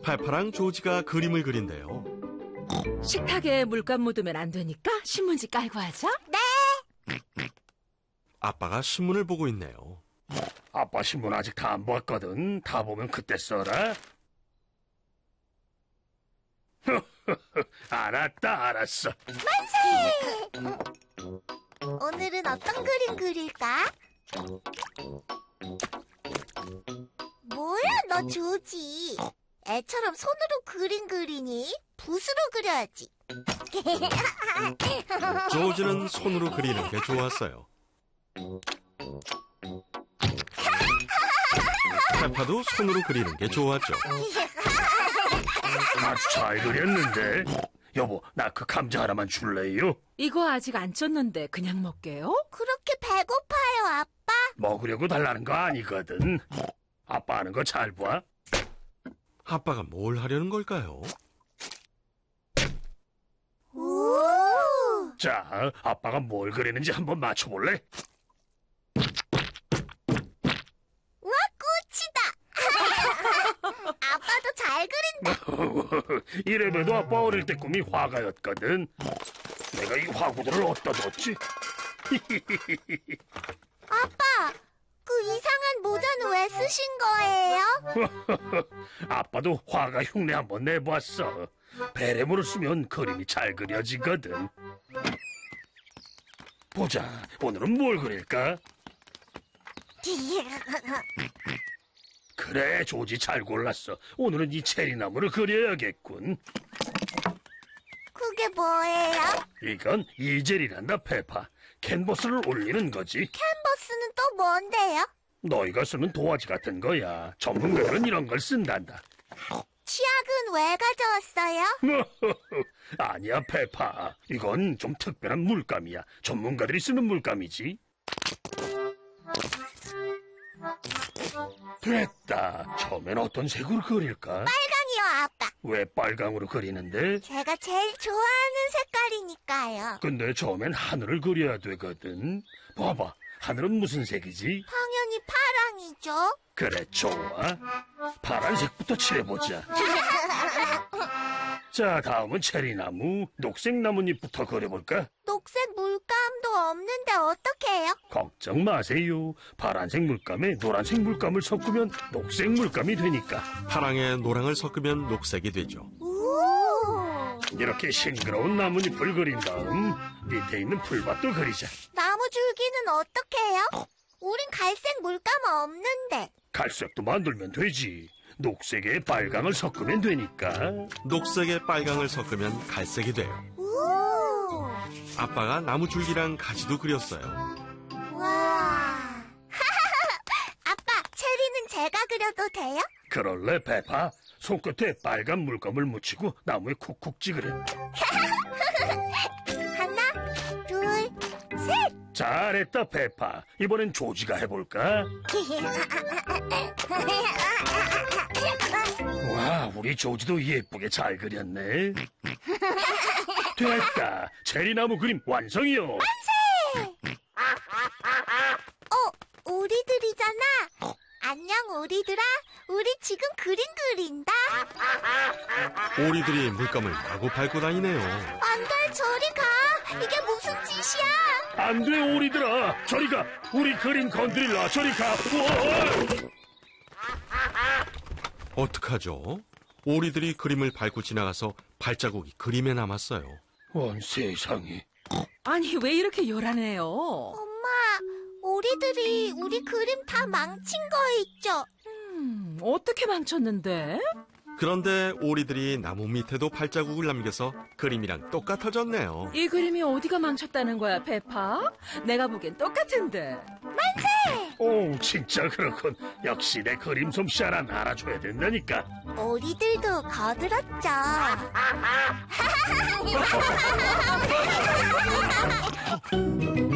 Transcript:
페파랑 조지가 그림을 그린대요. 식탁에 물감 묻으면 안 되니까 신문지 깔고 하자. 네. 아빠가 신문을 보고 있네요. 아빠 신문 아직 다 안 봤거든. 다 보면 그때 써라. 알았어. 만세! 오늘은 어떤 그림 그릴까? 뭐야, 너 조지. 애처럼 손으로 그림 그리니? 붓으로 그려야지. 조지는 손으로 그리는 게 좋았어요. 페파도 손으로 그리는 게 좋았죠. 아주 잘 그렸는데. 여보, 나 그 감자 하나만 줄래요? 이거 아직 안 쪘는데 그냥 먹게요? 그렇게 배고파요, 아빠? 먹으려고 달라는 거 아니거든. 아빠 하는 거 잘 봐. 아빠가 뭘 하려는 걸까요? 오! 자, 아빠가 뭘 그리는지 한번 맞춰볼래? 우와, 꽃이다! 아빠도 잘 그린다. 이래봬도 아빠 어릴 때 꿈이 화가였거든. 내가 이 화구들을 어디다 뒀지? 아빠, 그 이상한 모자는 왜 쓰신 거예요? 아빠도 화가 흉내 한번 내봤어. 베레모를 쓰면 그림이 잘 그려지거든. 보자, 오늘은 뭘 그릴까? 그래, 조지 잘 골랐어. 오늘은 이 체리나무를 그려야겠군. 그게 뭐예요? 이건 이젤이란다, 페파. 캔버스를 올리는 거지. 캔버스는 또 뭔데요? 너희가 쓰는 도화지 같은 거야. 전문가들은 이런 걸 쓴단다. 치약은 왜 가져왔어요? 아니야, 페파. 이건 좀 특별한 물감이야. 전문가들이 쓰는 물감이지. 됐다. 처음엔 어떤 색으로 그릴까? 빨강이요, 아빠. 왜 빨강으로 그리는데? 제가 제일 좋아하는 색깔이니까요. 근데 처음엔 하늘을 그려야 되거든. 봐봐. 하늘은 무슨 색이지? 당연히 파랑이죠. 그래, 좋아. 파란색부터 칠해보자. 자, 다음은 체리나무, 녹색 나뭇잎부터 그려볼까? 녹색 물감도 없는데 어떡해요? 걱정 마세요. 파란색 물감에 노란색 물감을 섞으면 녹색 물감이 되니까. 파랑에 노랑을 섞으면 녹색이 되죠. 오! 이렇게 싱그러운 나뭇잎을 그린 다음 밑에 있는 풀밭도 그리자. 나무 줄기는 어떡해요? 우린 갈색 물감 없는데. 갈색도 만들면 되지. 녹색에 빨강을 섞으면 되니까. 녹색에 빨강을 섞으면 갈색이 돼요. 오! 아빠가 나무 줄기랑 가지도 그렸어요. 와! 아빠, 체리는 제가 그려도 돼요? 그럴래, 페파? 손끝에 빨간 물감을 묻히고 나무에 쿡쿡 찍으래. 하나, 둘, 셋! 잘했다, 페파. 이번엔 조지가 해볼까? 와, 우리 조지도 예쁘게 잘 그렸네. 됐다. 체리나무 그림 완성이요. 오리들이잖아. 안녕, 오리들아. 우리 지금 그림 그린다. 오리들이 물감을 마구 밟고 다니네요. 안 돼, 저리 가. 이게 무슨 짓이야? 안 돼, 오리들아. 저리 가. 우리 그림 건드릴라. 저리 가. 우와! 어떡하죠? 오리들이 그림을 밟고 지나가서 발자국이 그림에 남았어요. 온 세상에. 아니, 왜 이렇게 요란해요? 엄마, 오리들이 우리 그림 다 망친 거 있죠? 어떻게 망쳤는데? 그런데 오리들이 나무 밑에도 발자국을 남겨서 그림이랑 똑같아졌네요. 이 그림이 어디가 망쳤다는 거야, 페파? 내가 보기엔 똑같은데. 오, 진짜 그렇군. 역시 내 그림 솜씨 하나는 알아줘야 된다니까. 오리들도 거들었죠.